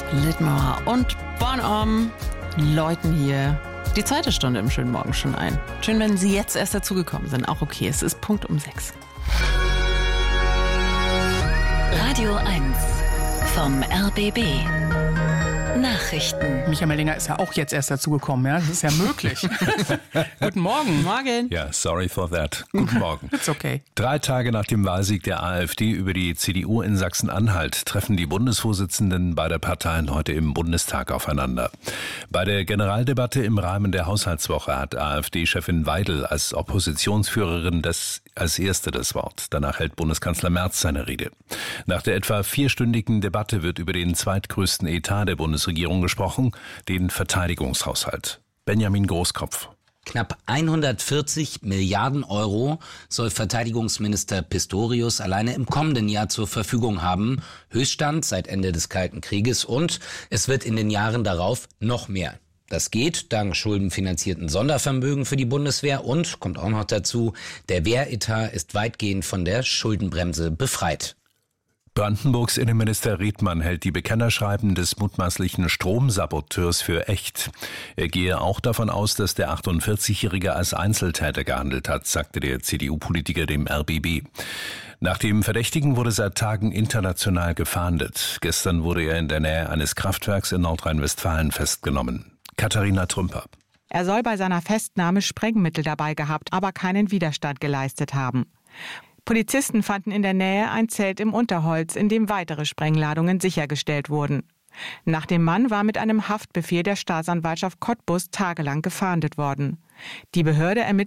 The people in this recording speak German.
Littmauer und Bonhomme läuten hier die zweite Stunde im schönen Morgen schon ein. Schön, wenn Sie jetzt erst dazugekommen sind. Auch okay, es ist Punkt um 6. Radio 1 vom RBB. Nachrichten. Michael Mellinger ist ja auch jetzt erst dazugekommen, ja? Das ist ja möglich. Guten Morgen. Morgen. Ja, sorry for that. Guten Morgen. It's okay. 3 Tage nach dem Wahlsieg der AfD über die CDU in Sachsen-Anhalt treffen die Bundesvorsitzenden beider Parteien heute im Bundestag aufeinander. Bei der Generaldebatte im Rahmen der Haushaltswoche hat AfD-Chefin Weidel als Oppositionsführerin als Erste das Wort. Danach hält Bundeskanzler Merz seine Rede. Nach der etwa 4-stündigen Debatte wird über den zweitgrößten Etat der Bundesregierung gesprochen, den Verteidigungshaushalt. Benjamin Großkopf. Knapp 140 Milliarden Euro soll Verteidigungsminister Pistorius alleine im kommenden Jahr zur Verfügung haben. Höchststand seit Ende des Kalten Krieges, und es wird in den Jahren darauf noch mehr. Das geht dank schuldenfinanzierten Sondervermögen für die Bundeswehr und, kommt auch noch dazu, der Wehretat ist weitgehend von der Schuldenbremse befreit. Brandenburgs Innenminister Riedmann hält die Bekennerschreiben des mutmaßlichen Stromsaboteurs für echt. Er gehe auch davon aus, dass der 48-Jährige als Einzeltäter gehandelt hat, sagte der CDU-Politiker dem RBB. Nach dem Verdächtigen wurde seit Tagen international gefahndet. Gestern wurde er in der Nähe eines Kraftwerks in Nordrhein-Westfalen festgenommen. Katharina Trümper. Er soll bei seiner Festnahme Sprengmittel dabei gehabt, aber keinen Widerstand geleistet haben. Polizisten fanden in der Nähe ein Zelt im Unterholz, in dem weitere Sprengladungen sichergestellt wurden. Nach dem Mann war mit einem Haftbefehl der Staatsanwaltschaft Cottbus tagelang gefahndet worden. Die Behörde ermittelt